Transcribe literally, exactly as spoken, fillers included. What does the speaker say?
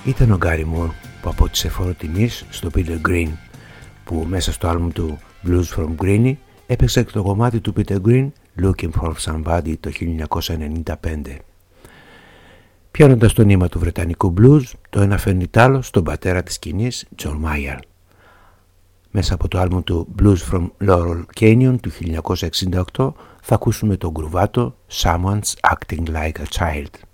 Ήταν ο Gary Moore που απότισε φόρο τιμής στο Peter Green, που μέσα στο άλμπουμ του Blues from Greenie έπαιξε το κομμάτι του Peter Green Looking for Somebody το χίλια εννιακόσια ενενήντα πέντε. Πιάνοντας το νήμα του βρετανικού blues, το ένα φέρνει τ' άλλο στον πατέρα της σκηνής, John Mayer. Μέσα από το άλμπουμ του Blues from Laurel Canyon του χίλια εννιακόσια εξήντα οκτώ θα ακούσουμε τον γκρουβάτο Someone's Acting Like a Child.